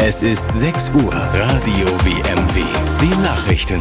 Es ist 6 Uhr. Radio WMW. Die Nachrichten.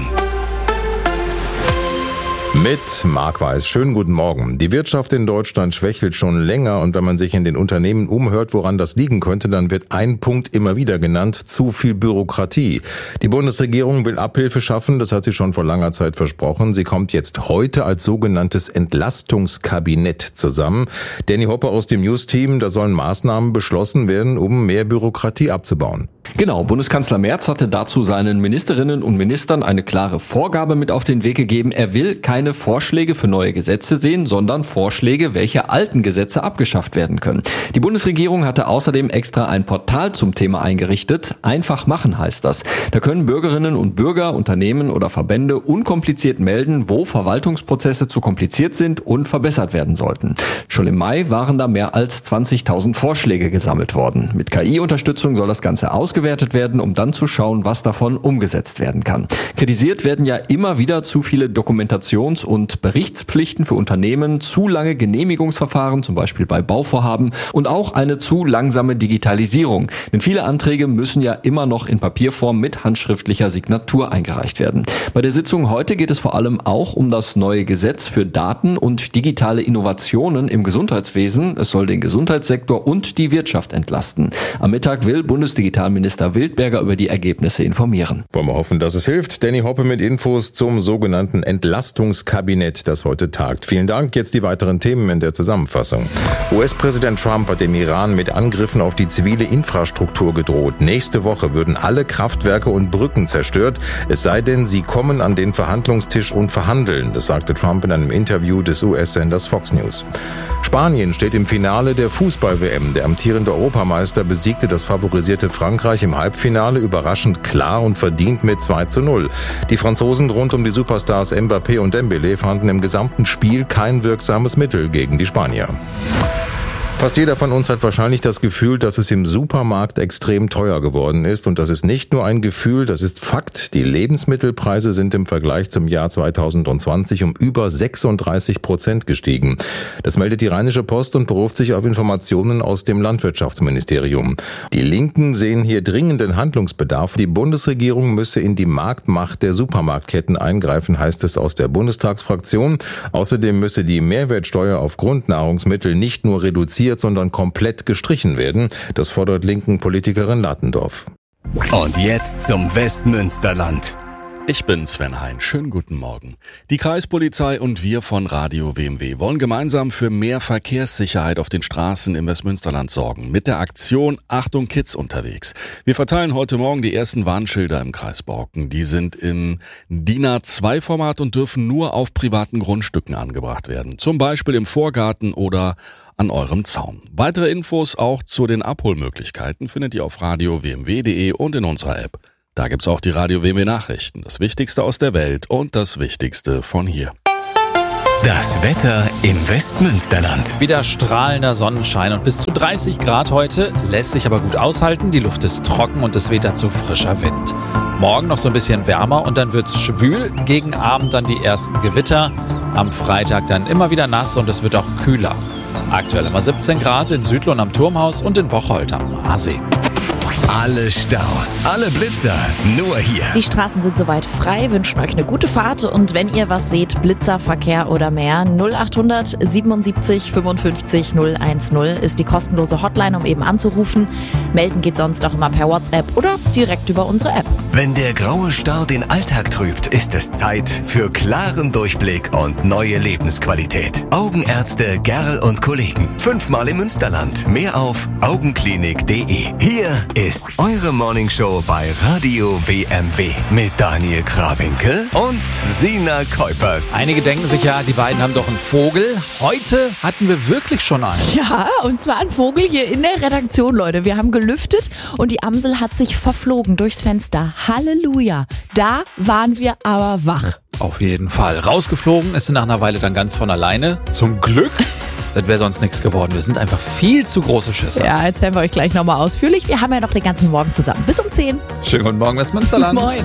Mit Marc Weiß. Schönen guten Morgen. Die Wirtschaft in Deutschland schwächelt schon länger und wenn man sich in den Unternehmen umhört, woran das liegen könnte, dann wird ein Punkt immer wieder genannt: zu viel Bürokratie. Die Bundesregierung will Abhilfe schaffen, das hat sie schon vor langer Zeit versprochen. Sie kommt jetzt heute als sogenanntes Entlastungskabinett zusammen. Danny Hoppe aus dem News-Team, da sollen Maßnahmen beschlossen werden, um mehr Bürokratie abzubauen. Genau, Bundeskanzler Merz hatte dazu seinen Ministerinnen und Ministern eine klare Vorgabe mit auf den Weg gegeben. Er will keine Vorschläge für neue Gesetze sehen, sondern Vorschläge, welche alten Gesetze abgeschafft werden können. Die Bundesregierung hatte außerdem extra ein Portal zum Thema eingerichtet. Einfach machen heißt das. Da können Bürgerinnen und Bürger, Unternehmen oder Verbände unkompliziert melden, wo Verwaltungsprozesse zu kompliziert sind und verbessert werden sollten. Schon im Mai waren da mehr als 20.000 Vorschläge gesammelt worden. Mit KI-Unterstützung soll das Ganze ausgewertet werden, um dann zu schauen, was davon umgesetzt werden kann. Kritisiert werden ja immer wieder zu viele Dokumentations- und Berichtspflichten für Unternehmen, zu lange Genehmigungsverfahren, zum Beispiel bei Bauvorhaben, und auch eine zu langsame Digitalisierung. Denn viele Anträge müssen ja immer noch in Papierform mit handschriftlicher Signatur eingereicht werden. Bei der Sitzung heute geht es vor allem auch um das neue Gesetz für Daten und digitale Innovationen im Gesundheitswesen. Es soll den Gesundheitssektor und die Wirtschaft entlasten. Am Mittag will Bundesdigitalminister Wildberger über die Ergebnisse informieren. Wollen wir hoffen, dass es hilft. Danny Hoppe mit Infos zum sogenannten Entlastungskabinett, das heute tagt. Vielen Dank. Jetzt die weiteren Themen in der Zusammenfassung. US-Präsident Trump hat dem Iran mit Angriffen auf die zivile Infrastruktur gedroht. Nächste Woche würden alle Kraftwerke und Brücken zerstört, es sei denn, sie kommen an den Verhandlungstisch und verhandeln. Das sagte Trump in einem Interview des US-Senders Fox News. Spanien steht im Finale der Fußball-WM. Der amtierende Europameister besiegte das favorisierte Frankreich im Halbfinale überraschend klar und verdient mit 2:0. Die Franzosen rund um die Superstars Mbappé und Dembélé fanden im gesamten Spiel kein wirksames Mittel gegen die Spanier. Fast jeder von uns hat wahrscheinlich das Gefühl, dass es im Supermarkt extrem teuer geworden ist. Und das ist nicht nur ein Gefühl, das ist Fakt. Die Lebensmittelpreise sind im Vergleich zum Jahr 2020 um über 36% gestiegen. Das meldet die Rheinische Post und beruft sich auf Informationen aus dem Landwirtschaftsministerium. Die Linken sehen hier dringenden Handlungsbedarf. Die Bundesregierung müsse in die Marktmacht der Supermarktketten eingreifen, heißt es aus der Bundestagsfraktion. Außerdem müsse die Mehrwertsteuer auf Grundnahrungsmittel nicht nur reduziert, sondern komplett gestrichen werden. Das fordert linken Politikerin Latendorf. Und jetzt zum Westmünsterland. Ich bin Sven Hein. Schönen guten Morgen. Die Kreispolizei und wir von Radio WMW wollen gemeinsam für mehr Verkehrssicherheit auf den Straßen im Westmünsterland sorgen. Mit der Aktion Achtung Kids unterwegs. Wir verteilen heute Morgen die ersten Warnschilder im Kreis Borken. Die sind im DIN A2-Format und dürfen nur auf privaten Grundstücken angebracht werden. Zum Beispiel im Vorgarten oder an eurem Zaun. Weitere Infos auch zu den Abholmöglichkeiten findet ihr auf radio-wmw.de und in unserer App. Da gibt's auch die Radio WMW Nachrichten, das Wichtigste aus der Welt und das Wichtigste von hier. Das Wetter im Westmünsterland. Wieder strahlender Sonnenschein und bis zu 30 Grad heute, lässt sich aber gut aushalten. Die Luft ist trocken und es weht dazu frischer Wind. Morgen noch so ein bisschen wärmer und dann wird's schwül. Gegen Abend dann die ersten Gewitter. Am Freitag dann immer wieder nass und es wird auch kühler. Aktuell immer 17 Grad in Südlohn am Turmhaus und in Bocholt am Aasee. Alle Staus, alle Blitzer, nur hier. Die Straßen sind soweit frei, wünschen euch eine gute Fahrt und wenn ihr was seht, Blitzerverkehr oder mehr, 0800 77 55 010 ist die kostenlose Hotline, um eben anzurufen. Melden geht sonst auch immer per WhatsApp oder direkt über unsere App. Wenn der graue Star den Alltag trübt, ist es Zeit für klaren Durchblick und neue Lebensqualität. Augenärzte Gerl und Kollegen. 5-mal im Münsterland. Mehr auf augenklinik.de. Hier ist eure Morningshow bei Radio WMW mit Daniel Krawinkel und Sina Kuipers. Einige denken sich ja, die beiden haben doch einen Vogel. Heute hatten wir wirklich schon einen. Ja, und zwar ein Vogel hier in der Redaktion, Leute. Wir haben gelüftet und die Amsel hat sich verflogen durchs Fenster. Halleluja. Da waren wir aber wach. Auf jeden Fall. Rausgeflogen ist sie nach einer Weile dann ganz von alleine. Zum Glück. Das wäre sonst nichts geworden. Wir sind einfach viel zu große Schisser. Ja, erzählen wir euch gleich nochmal ausführlich. Wir haben ja noch den ganzen Morgen zusammen. Bis um 10. Schönen guten Morgen, Westmünsterland. Moin.